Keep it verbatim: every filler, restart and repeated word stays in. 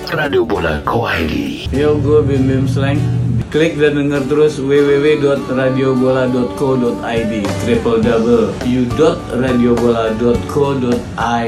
radio bola dot co dot id. Yo, gue Bim Bim Slang. Klik dan denger terus w w w dot radio bola dot co dot id, triple w dot radio bola dot co dot id.